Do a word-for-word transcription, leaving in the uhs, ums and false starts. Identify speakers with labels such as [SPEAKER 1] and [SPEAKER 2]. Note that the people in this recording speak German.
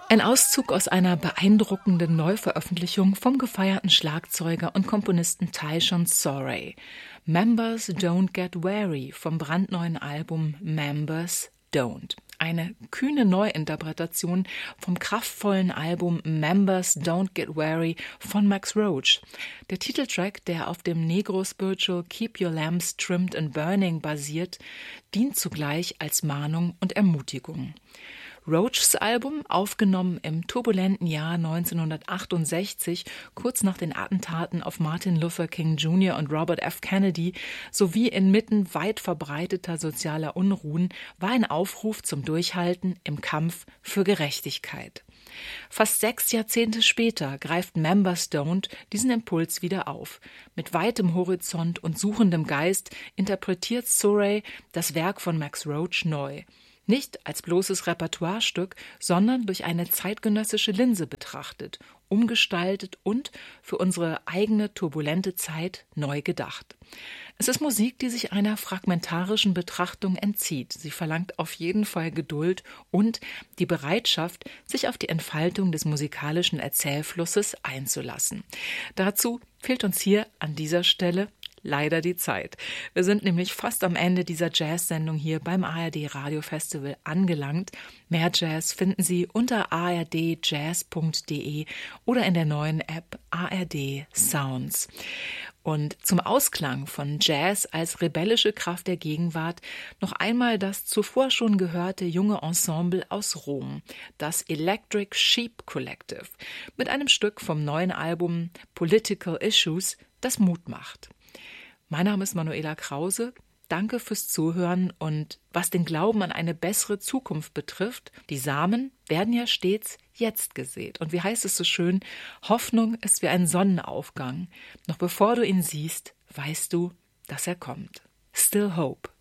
[SPEAKER 1] Ein Auszug aus einer beeindruckenden Neuveröffentlichung vom gefeierten Schlagzeuger und Komponisten Tyshawn Sorey. Members Don't Get Weary vom brandneuen Album Members Don't. Eine kühne Neuinterpretation vom kraftvollen Album Members Don't Get Weary von Max Roach. Der Titeltrack, der auf dem Negro-Spiritual Keep Your Lamps Trimmed and Burning basiert, dient zugleich als Mahnung und Ermutigung. Roachs Album, aufgenommen im turbulenten Jahr neunzehnhundertachtundsechzig, kurz nach den Attentaten auf Martin Luther King Junior und Robert F. Kennedy, sowie inmitten weit verbreiteter sozialer Unruhen, war ein Aufruf zum Durchhalten im Kampf für Gerechtigkeit. Fast sechs Jahrzehnte später greift Members Don't diesen Impuls wieder auf. Mit weitem Horizont und suchendem Geist interpretiert Sorey das Werk von Max Roach neu. Nicht als bloßes Repertoirestück, sondern durch eine zeitgenössische Linse betrachtet, umgestaltet und für unsere eigene turbulente Zeit neu gedacht. Es ist Musik, die sich einer fragmentarischen Betrachtung entzieht. Sie verlangt auf jeden Fall Geduld und die Bereitschaft, sich auf die Entfaltung des musikalischen Erzählflusses einzulassen. Dazu fehlt uns hier an dieser Stelle leider die Zeit. Wir sind nämlich fast am Ende dieser Jazz-Sendung hier beim A R D Radio Festival angelangt. Mehr Jazz finden Sie unter a r d jazz punkt d e oder in der neuen App A R D Sounds. Und zum Ausklang von Jazz als rebellische Kraft der Gegenwart noch einmal das zuvor schon gehörte junge Ensemble aus Rom, das Electric Sheep Collective, mit einem Stück vom neuen Album Political Issues, das Mut macht. Mein Name ist Manuela Krause. Danke fürs Zuhören und was den Glauben an eine bessere Zukunft betrifft, die Samen werden ja stets jetzt gesät. Und wie heißt es so schön, Hoffnung ist wie ein Sonnenaufgang. Noch bevor du ihn siehst, weißt du, dass er kommt. Still Hope.